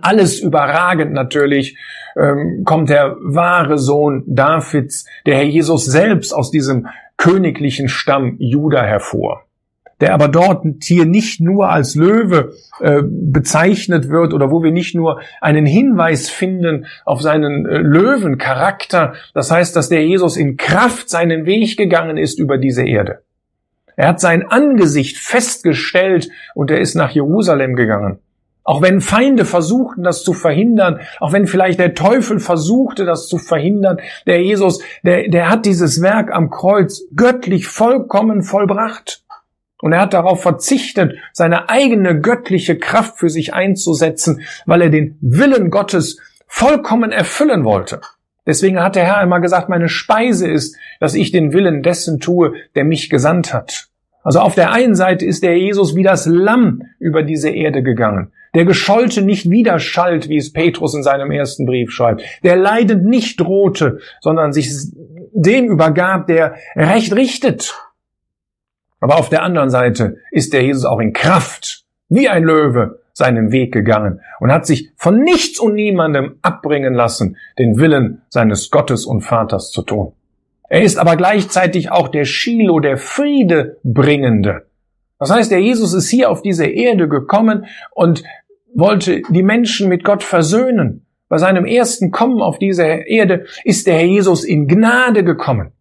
alles überragend natürlich, kommt der wahre Sohn Davids, der Herr Jesus selbst, aus diesem königlichen Stamm Juda hervor, der aber dort hier nicht nur als Löwe bezeichnet wird oder wo wir nicht nur einen Hinweis finden auf seinen Löwencharakter. Das heißt, dass der Jesus in Kraft seinen Weg gegangen ist über diese Erde. Er hat sein Angesicht festgestellt und er ist nach Jerusalem gegangen. Auch wenn Feinde versuchten, das zu verhindern, auch wenn vielleicht der Teufel versuchte, das zu verhindern, der Jesus, der hat dieses Werk am Kreuz göttlich vollkommen vollbracht. Und er hat darauf verzichtet, seine eigene göttliche Kraft für sich einzusetzen, weil er den Willen Gottes vollkommen erfüllen wollte. Deswegen hat der Herr einmal gesagt, meine Speise ist, dass ich den Willen dessen tue, der mich gesandt hat. Also auf der einen Seite ist der Jesus wie das Lamm über diese Erde gegangen, der Geschollte nicht widerschallt, wie es Petrus in seinem ersten Brief schreibt, der leidend nicht drohte, sondern sich dem übergab, der Recht richtet. Aber auf der anderen Seite ist der Jesus auch in Kraft, wie ein Löwe, seinen Weg gegangen und hat sich von nichts und niemandem abbringen lassen, den Willen seines Gottes und Vaters zu tun. Er ist aber gleichzeitig auch der Schilo, der Friedebringende. Das heißt, der Jesus ist hier auf diese Erde gekommen und wollte die Menschen mit Gott versöhnen. Bei seinem ersten Kommen auf diese Erde ist der Herr Jesus in Gnade gekommen,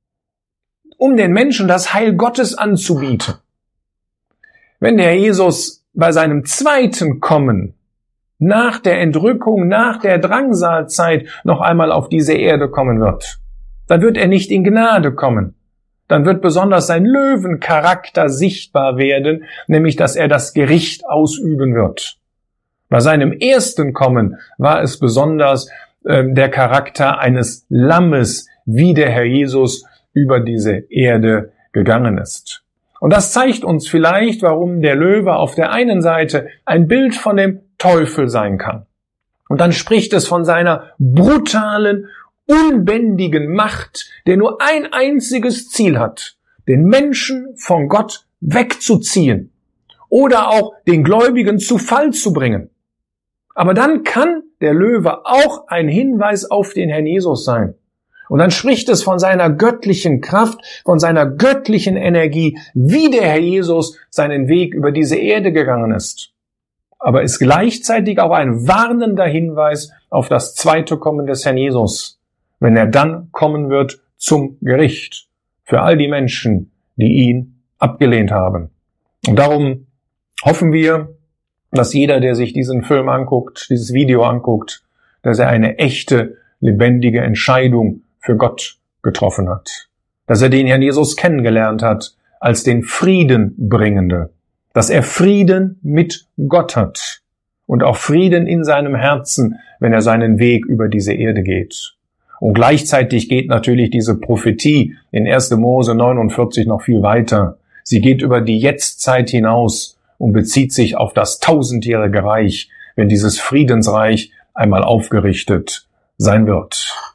um den Menschen das Heil Gottes anzubieten. Wenn der Herr Jesus bei seinem zweiten Kommen nach der Entrückung, nach der Drangsalzeit noch einmal auf diese Erde kommen wird, dann wird er nicht in Gnade kommen. Dann wird besonders sein Löwencharakter sichtbar werden, nämlich dass er das Gericht ausüben wird. Bei seinem ersten Kommen war es besonders der Charakter eines Lammes, wie der Herr Jesus über diese Erde gegangen ist. Und das zeigt uns vielleicht, warum der Löwe auf der einen Seite ein Bild von dem Teufel sein kann. Und dann spricht es von seiner brutalen, unbändigen Macht, der nur ein einziges Ziel hat, den Menschen von Gott wegzuziehen oder auch den Gläubigen zu Fall zu bringen. Aber dann kann der Löwe auch ein Hinweis auf den Herrn Jesus sein. Und dann spricht es von seiner göttlichen Kraft, von seiner göttlichen Energie, wie der Herr Jesus seinen Weg über diese Erde gegangen ist. Aber ist gleichzeitig auch ein warnender Hinweis auf das zweite Kommen des Herrn Jesus, wenn er dann kommen wird zum Gericht für all die Menschen, die ihn abgelehnt haben. Und darum hoffen wir, dass jeder, der sich diesen Film anguckt, dieses Video anguckt, dass er eine echte, lebendige Entscheidung für Gott getroffen hat. Dass er den Herrn Jesus kennengelernt hat als den Friedenbringende. Dass er Frieden mit Gott hat und auch Frieden in seinem Herzen, wenn er seinen Weg über diese Erde geht. Und gleichzeitig geht natürlich diese Prophetie in 1. Mose 49 noch viel weiter. Sie geht über die Jetztzeit hinaus und bezieht sich auf das 1000-jährige Reich, wenn dieses Friedensreich einmal aufgerichtet sein wird.